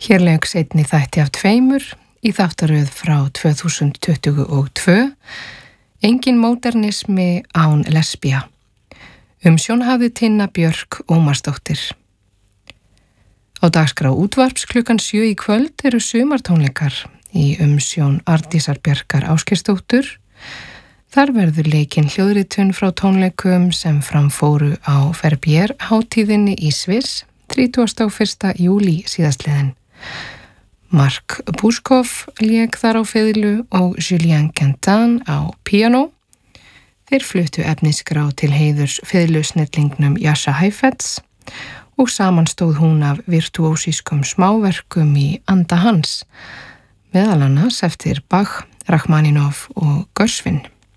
Hér lauk seinni þætti af 2 í þáttaröð frá 2022, Engin módernismi án lesbía. Umsjón hafði Tinna Björk Ómarsdóttir. Á dagskrá útvarps klukkan 7 í kvöld eru sumartónleikar í umsjón Arndísar Bjarkar Ásgeirsdóttur. Þar verður leikinn hljóðritun frá tónleikum sem framfóru á Verbier hátíðinni í Sviss 31. júlí síðastliðin. Mark Buskov lék þar á fiðlu og Julien Quentin á píanó. Þeir fluttu efnisgrá til heiðurs fiðlusnillingnum Jascha Heifetz og samanstóð hún af virtuósískum smáverkum í anda hans, meðal annars eftir Bach, Rachmaninov og Gershwin.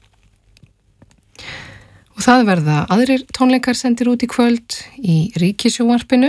Og það verða aðrir tónleikar sendir út í kvöld í Ríkissjónvarpinu.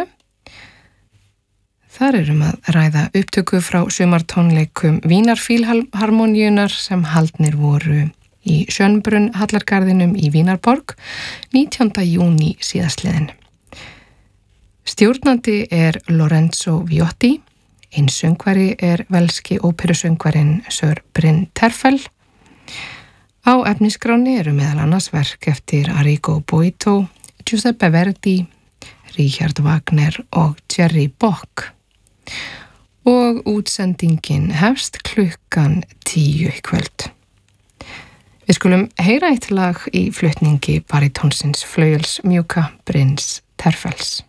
Þar að ræða upptöku frá sumartónleikum Vínarfílharmoníunar sem haldnir voru í Schönbrunn hallargarðinum í Vínarborg 19. júní síðastliðin. Stjórnandi Lorenzo Viotti, söngvari velski óperusöngvarinn Sir Bryn Terfel. Á efnisskráni eru meðal annars verk eftir Arrigo Boito, Giuseppe Verdi, Richard Wagner og Jerry Bock. Og útsendingin hefst klukkan 10 í kvöld. Við skulum heyra eitt lag í flutningi baritónsins flauelsmjúka Bryns Terfels.